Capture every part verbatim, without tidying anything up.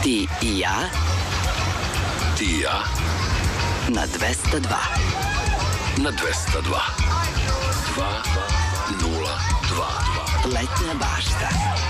Ti i ja. Ti i ja. Na dvesta dva. Na dvesta dva. Dva nula dva. Letnja bašta.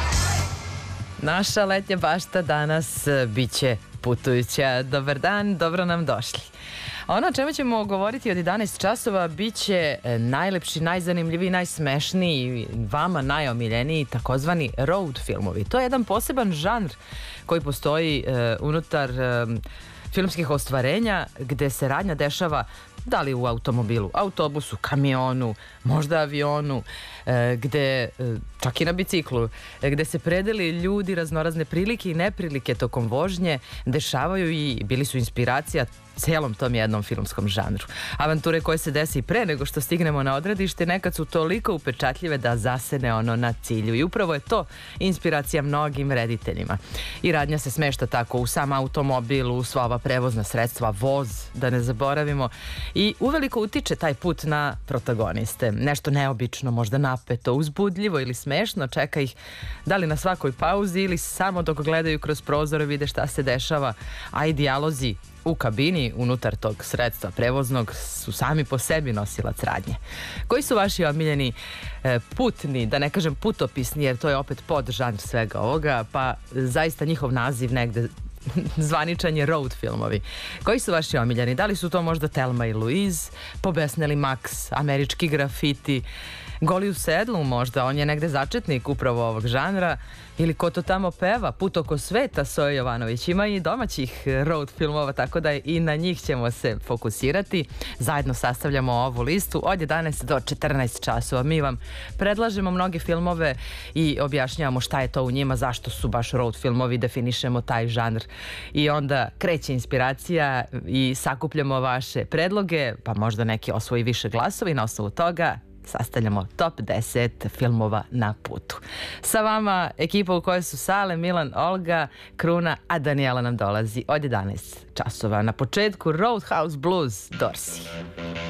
Naša letnja bašta danas biće putujuća. Dobar dan, dobro nam došli. Ono o čemu ćemo govoriti od jedanaest časova biće najlepši, najzanimljiviji, najsmešniji, vama najomiljeniji takozvani road filmovi. To je jedan poseban žanr koji postoji uh, unutar uh, filmskih ostvarenja gde se radnja dešava da li u automobilu, autobusu, kamionu, možda avionu, e, gde, e, čak i na biciklu, e, gde se predeli ljudi, raznorazne prilike i neprilike tokom vožnje dešavaju i bili su inspiracija celom tom jednom filmskom žanru. Avanture koje se desi pre nego što stignemo na odredište nekad su toliko upečatljive da zasene ono na cilju i upravo je to inspiracija mnogim rediteljima. I radnja se smešta tako u sam automobil, u sva ova prevozna sredstva, voz, da ne zaboravimo, i uveliko utiče taj put na protagoniste. Nešto neobično, možda napeto, uzbudljivo ili smešno čeka ih da li na svakoj pauzi ili samo dok gledaju kroz prozore vide šta se dešava, a i dijalozi u kabini unutar tog sredstva prevoznog su sami po sebi nosilac radnje. Koji su vaši omiljeni e, putni, da ne kažem putopisni, jer to je opet podžanr svega ovoga, pa zaista njihov naziv negde zvaničan je road filmovi. Koji su vaši omiljeni? Da li su to možda Thelma i Louise, Pobesneli Max, Američki grafiti, Goli u sedlu možda, on je negde začetnik upravo ovog žanra, ili Ko to tamo peva, Put oko sveta, Soja Jovanović. Ima i domaćih road filmova, tako da i na njih ćemo se fokusirati. Zajedno sastavljamo ovu listu od jedanaest do četrnaest časova. Mi vam predlažemo mnoge filmove i objašnjavamo šta je to u njima, zašto su baš road filmovi, definišemo taj žanr. I onda kreće inspiracija i sakupljamo vaše predloge, pa možda neki osvoji više glasova i na osnovu toga sastavljamo top deset filmova na putu. Sa vama ekipa u kojoj su Sale, Milan, Olga, Kruna, a Danijela nam dolazi od jedanaest časova. Na početku Roadhouse Blues, Dorsey.